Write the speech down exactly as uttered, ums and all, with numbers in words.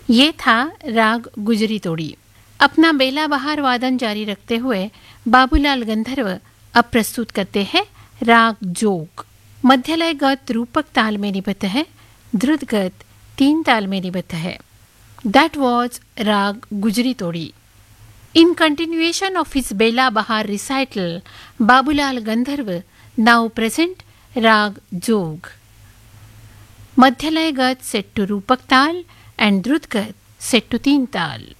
ये था राग गुजरी तोड़ी। अपना बेला बहार वादन जारी रखते हुए बाबूलाल गंधर्व अब प्रस्तुत करते हैं राग जोग। मध्यलय गत रूपक ताल में निबद्ध है, द्रुत गत तीन ताल में निबद्ध है। That was राग गुजरी तोड़ी. In continuation of his Bela Bahar recital, Babulal Gandharv now present Rag Jog. Madhyalay Gat set to Rupak Tal and Drut Gat set to Teen Tal.